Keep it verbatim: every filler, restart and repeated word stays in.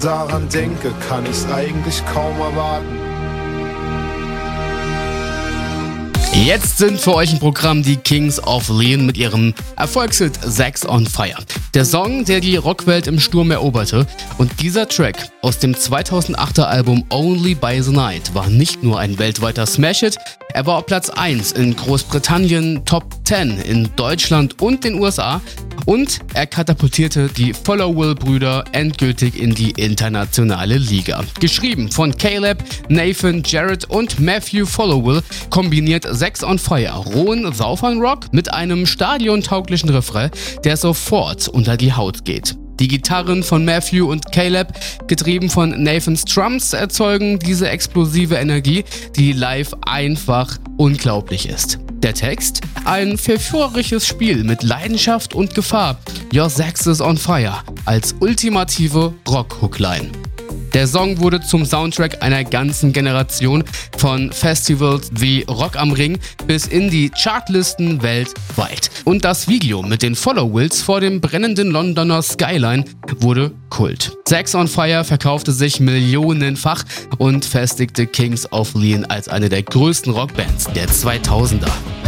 daran denke, kann ich's eigentlich kaum erwarten. Jetzt sind für euch im Programm die Kings of Leon mit ihrem Erfolgshit Sex on Fire. Der Song, der die Rockwelt im Sturm eroberte. Und dieser Track aus dem zweitausendachter Album Only by the Night war nicht nur ein weltweiter Smash-Hit, er war auf Platz eins in Großbritannien, Top zehn in Deutschland und den U S A und er katapultierte die Followill-Brüder endgültig in die internationale Liga. Geschrieben von Caleb, Nathan, Jared und Matthew Followill kombiniert Sex on Fire rohen Southern Rock mit einem stadiontauglichen Refrain, der sofort unter die Haut geht. Die Gitarren von Matthew und Caleb, getrieben von Nathans Drums, erzeugen diese explosive Energie, die live einfach unglaublich ist. Der Text? Ein verführerisches Spiel mit Leidenschaft und Gefahr. Your Sex is on Fire als ultimative Rock-Hookline. Der Song wurde zum Soundtrack einer ganzen Generation, von Festivals wie Rock am Ring bis in die Chartlisten weltweit. Und das Video mit den Followills vor dem brennenden Londoner Skyline wurde Kult. Sex on Fire verkaufte sich millionenfach und festigte Kings of Leon als eine der größten Rockbands der zweitausender.